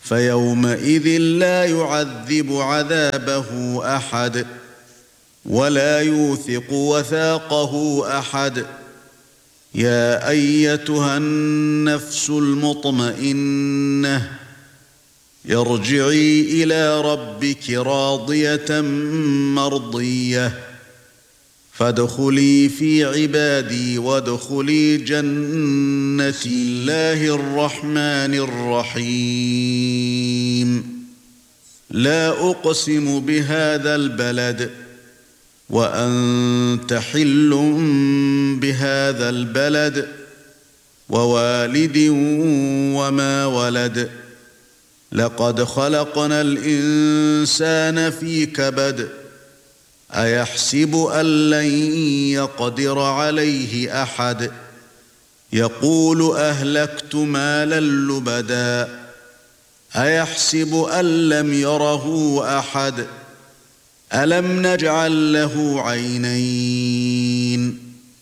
فيومئذ لا يعذب عذابه أحد ولا يوثق وثاقه أحد. يا أيتها النفس المطمئنة ارجعي إلى ربك راضية مرضية فادخلي في عبادي وادخلي جنتي. الله الرحمن الرحيم. لا أقسم بهذا البلد وأنت حل بهذا البلد ووالد وما ولد. لقد خلقنا الإنسان في كبد. أيحسب أن لن يقدر عليه أحد. يقول أهلكت مالا لبدا. أيحسب أن لم يره أحد. ألم نجعل له عينين